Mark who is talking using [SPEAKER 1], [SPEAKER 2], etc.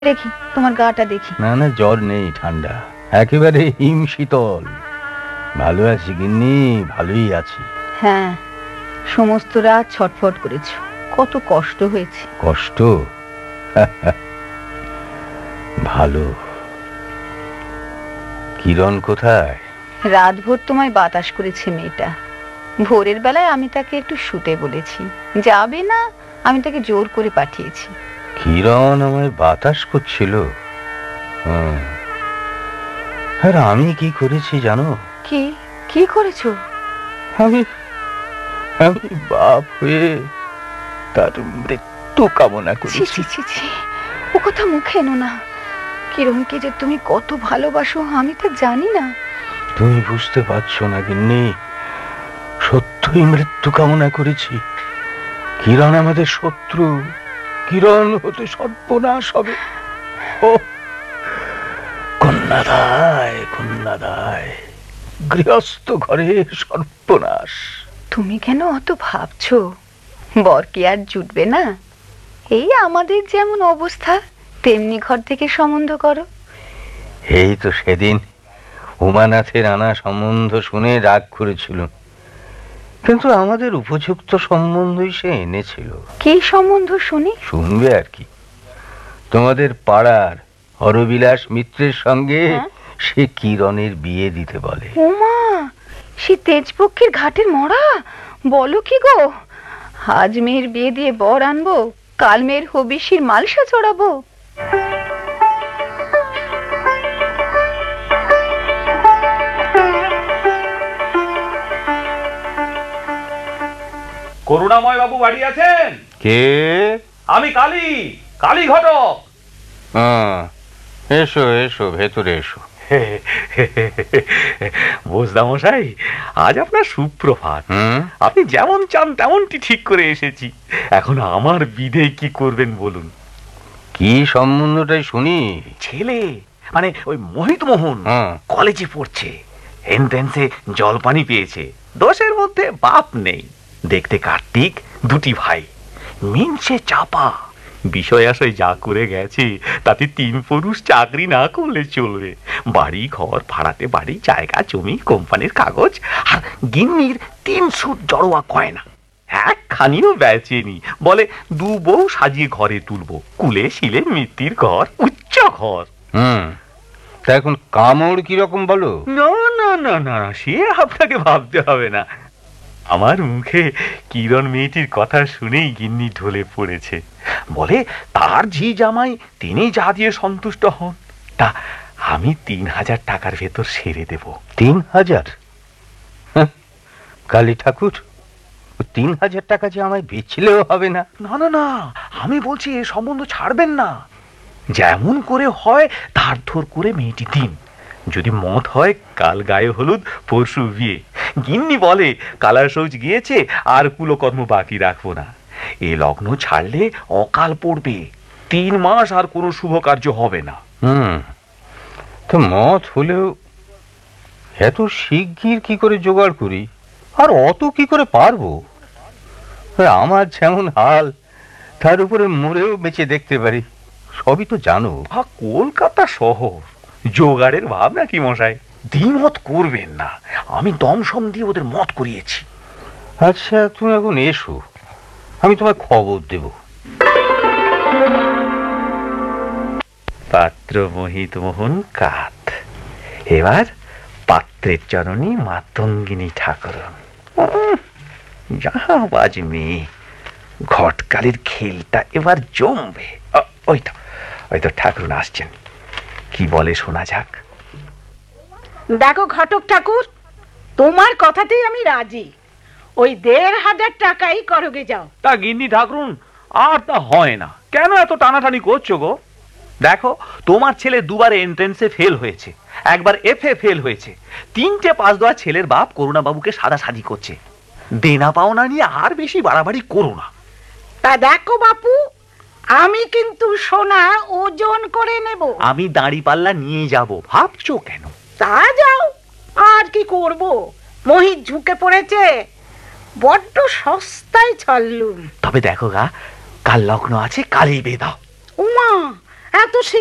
[SPEAKER 1] দেখি তোমার গাটা দেখি।
[SPEAKER 2] না না, জ্বর নেই, ঠান্ডা একেবারে হিম শীতল। ভালো আছি গিন্নি, ভালোই আছি।
[SPEAKER 1] হ্যাঁ, সমস্ত রাত ছটফট করেছো, কত কষ্ট হয়েছে।
[SPEAKER 2] কষ্ট? ভালো। কিরণ কোথায়?
[SPEAKER 1] রাতভর তোমায় বাতাস করেছে মেয়েটা। ভোরের বেলায় আমি তাকে একটু শুতে বলেছি, যাবে না, আমি তাকে জোর করে পাঠিয়েছি।
[SPEAKER 2] কিরণ আমায় বাতাস করছিল? আর আমি কি করেছি জানো?
[SPEAKER 1] কি কি করেছো?
[SPEAKER 2] আমি আমি বাপ হয়ে তার মৃত্যু কামনা করেছি।
[SPEAKER 1] ও কথা মুখে এনো না। কিরণকে যে তুমি কত ভালোবাসো আমি তা জানি না।
[SPEAKER 2] তুমি বুঝতে পারছো না গিন্নি, সত্যই মৃত্যু কামনা করেছি। কিরণ আমাদের শত্রু, কিরণ হতে সর্বনাশ হবে। ও কন্যাদায়, কন্যাদায়, গৃহস্থ ঘরে সর্বনাশ।
[SPEAKER 1] তুমি কেন অত ভাবছো? বর কি আর জুটবে না? এই আমাদের যেমন অবস্থা তেমনি ঘর থেকে সম্বন্ধ করো।
[SPEAKER 2] এই তো সেদিন উমানাথের আনা সম্বন্ধ শুনে রাগ করেছিল, কিন্তু আমাদের উপযুক্ত সম্বন্ধই সে এনেছিল।
[SPEAKER 1] কি সম্বন্ধ শুনি?
[SPEAKER 2] শুনবে আর কি। তোমাদের পাড়ার হরবিলাস মিত্রের সঙ্গে সে কিরণের বিয়ে দিতে বলে।
[SPEAKER 1] ওমা, সে তেজপক্ষের ঘাটের মরা? বলো কি গো? আজ মেয়ের বিয়ে দিয়ে বর আনবো, কাল মেয়ের হবিষ্যির মালসা চড়াবো।
[SPEAKER 3] করুণাময় বাবু বাড়ি আছেন?
[SPEAKER 2] কে?
[SPEAKER 3] আমি কালী, কালী ঘটক।
[SPEAKER 2] এসো এসো, ভেতরে এসো।
[SPEAKER 3] বোঝদামশাই, আজ আপনার সুপ্রভাত। আপনি যেমন চান তেমনটি ঠিক করে এসেছি। এখন আমার বিধে কি করবেন বলুন।
[SPEAKER 2] কি সম্বন্ধটাই শুনি।
[SPEAKER 3] ছেলে মানে ওই মোহিত মোহন কলেজে পড়ছে, এন্ট্রেন্সে জলপানি পেয়েছে। দোষের মধ্যে বাপ নেই, দেখতে কার্তিক, দুটি ভাই, মিনসে চাপা। বিষয় আশয় যা করে গেছে তাতে তিন পুরুষ চাকরি না করলে চলবে। বাড়ি ঘর ভাড়াতে বাড়ি, জায়গা জমি, কোম্পানির কাগজ, আর গিন্নির 3 সুট জড়োয়া গয়না একখানিও বেচেনি। বলে 2 বউ সাজিয়ে ঘরে তুলবো, কুলে শিলে মিত্তির ঘর, উচ্চ ঘর।
[SPEAKER 2] তা এখন কামড় কিরকম বলো?
[SPEAKER 3] না না না না, সে আপনাকে ভাবতে হবে না। আমার মুখে কিরণ মেয়েটির কথা শুনেই গিন্নি ঢলে পড়েছে। বলে তার ঝি জামাই তিনি যা দিয়ে সন্তুষ্ট হন, তা আমি 3000 টাকার ভেতর সেরে দেব।
[SPEAKER 2] 3000? কালী ঠাকুর, 3000 টাকা যে আমায় বেচলেও হবে না।
[SPEAKER 3] না না না, আমি বলছি এ সম্বন্ধ ছাড়বেন না। যেমন করে হয় ধার ধর করে মেয়েটি দিন। যদি মত হয় কাল গায়ে হলুদ, পরশু বিয়ে। গিন্নি বলে কালার সৌজ গিয়েছে, আর কুলকর্ম বাকি রাখবো না। এ লগ্ন ছাড়লে অকাল পড়বে, 3 মাস আর কোনো শুভ কার্য হবে না।
[SPEAKER 2] তো মত হলেও এত শিগগির কি করে জোগাড় করি, আর অত কি করে পারবো? আমার যেমন হাল, তার উপরে মরেও বেঁচে দেখতে পারি, সবই তো জানো।
[SPEAKER 3] কলকাতা শহর, জোগাড়ের ভাব নাকি মশাই? দ্বিমত করবেন না, আমি দমসম দিয়ে ওদের মত করিয়েছি।
[SPEAKER 2] আচ্ছা, তুমি এখন এসো, আমি তোমায় খবর দেব।
[SPEAKER 3] পাত্র মোহিত মোহন কাত। এবার পাত্রের চরণী মাতঙ্গিনী ঠাকুরন। জাহাবাজ মেয়ে, ঘটকালির খেলটা এবার জমবে। ওই তো ঠাকুরন আসছেন, কি বলে শোনা যাক।
[SPEAKER 4] দেখো ঘটক ঠাকুর, তোমার কথাতেই আমি রাজি। ওই 1500 টাকাই করগে যাও।
[SPEAKER 3] তা গিন্নি ঠাকুরন, আর তা হয় না। কেন এত টানাটানি করছো গো? দেখো, তোমার ছেলে 2 বার এন্ট্রেন্সে ফেল হয়েছে, একবার এফএ ফেল হয়েছে। 3টে পাস দেওয়া ছেলের বাপ করুণা বাবুকে সাদাসাদি করছে। দেনা পাওনা নিয়ে আর বেশি বাড়াবাড়ি করো না।
[SPEAKER 4] তা দেখো বাপু, আমি কিন্তু সোনা ওজন করে নেব।
[SPEAKER 3] আমি দাঁড়ি পাল্লা নিয়ে যাব, ভাবছো কেন?
[SPEAKER 4] তা যাও, আর কি করব। মোহিত ঝুঁকে পড়েছে, বড্ড সস্তায় ছাড়লুম।
[SPEAKER 3] তবে দেখো গা, কাল লগ্ন আছে, কালই বিয়ে দাও।
[SPEAKER 4] উমা, এত